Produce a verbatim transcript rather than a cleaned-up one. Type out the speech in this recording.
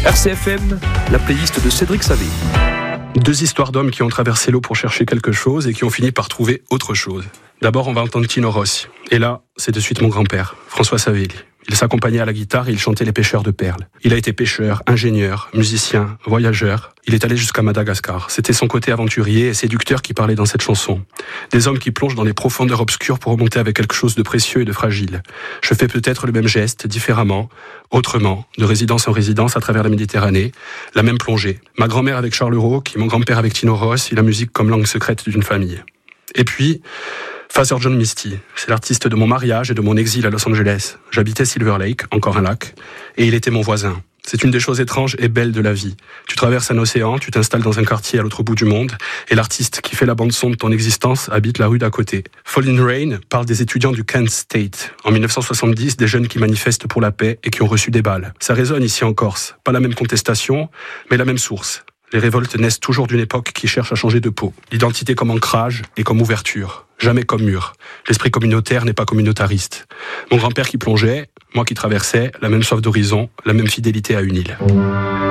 R C F M, la playlist de Cédric Savé. Deux histoires d'hommes qui ont traversé l'eau pour chercher quelque chose et qui ont fini par trouver autre chose. D'abord, on va entendre Tino Rossi. Et là, c'est de suite mon grand-père, François Savelli. Il s'accompagnait à la guitare et il chantait les pêcheurs de perles. Il a été pêcheur, ingénieur, musicien, voyageur. Il est allé jusqu'à Madagascar. C'était son côté aventurier et séducteur qui parlait dans cette chanson. Des hommes qui plongent dans les profondeurs obscures pour remonter avec quelque chose de précieux et de fragile. Je fais peut-être le même geste, différemment, autrement, de résidence en résidence à travers la Méditerranée. La même plongée. Ma grand-mère avec Charles Rauque, mon grand-père avec Tino Rossi, la musique comme langue secrète d'une famille. Et puis, Father John Misty, c'est l'artiste de mon mariage et de mon exil à Los Angeles. J'habitais Silver Lake, encore un lac, et il était mon voisin. C'est une des choses étranges et belles de la vie. Tu traverses un océan, tu t'installes dans un quartier à l'autre bout du monde, et l'artiste qui fait la bande-son de ton existence habite la rue d'à côté. Falling Rain parle des étudiants du Kent State. En dix-neuf cent soixante-dix, des jeunes qui manifestent pour la paix et qui ont reçu des balles. Ça résonne ici en Corse. Pas la même contestation, mais la même source. Les révoltes naissent toujours d'une époque qui cherche à changer de peau. L'identité comme ancrage et comme ouverture, jamais comme mur. L'esprit communautaire n'est pas communautariste. Mon grand-père qui plongeait, moi qui traversais, la même soif d'horizon, la même fidélité à une île.